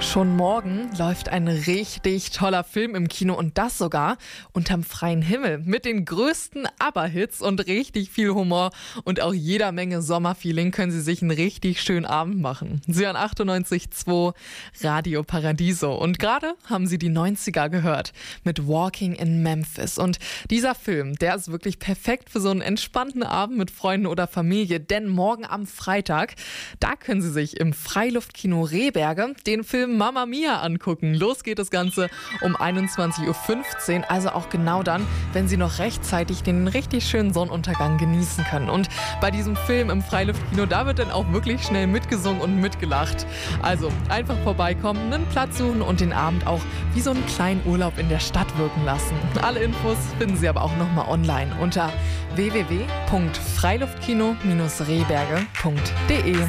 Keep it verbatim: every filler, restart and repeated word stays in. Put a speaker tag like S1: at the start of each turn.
S1: Schon morgen läuft ein richtig toller Film im Kino und das sogar unterm freien Himmel mit den größten ABBA-Hits und richtig viel Humor und auch jeder Menge Sommerfeeling können Sie sich einen richtig schönen Abend machen. Sie hören achtundneunzig Komma zwei Radio Paradiso und gerade haben Sie die neunziger gehört mit Walking in Memphis und dieser Film, der ist wirklich perfekt für so einen entspannten Abend mit Freunden oder Familie, denn morgen am Freitag, da können Sie sich im Freiluftkino Rehberge den Film Mamma Mia angucken. Los geht das Ganze um einundzwanzig Uhr fünfzehn, also auch genau dann, wenn Sie noch rechtzeitig den richtig schönen Sonnenuntergang genießen können. Und bei diesem Film im Freiluftkino, da wird dann auch wirklich schnell mitgesungen und mitgelacht. Also einfach vorbeikommen, einen Platz suchen und den Abend auch wie so einen kleinen Urlaub in der Stadt wirken lassen. Alle Infos finden Sie aber auch nochmal online unter w w w punkt freiluftkino Bindestrich rehberge punkt de.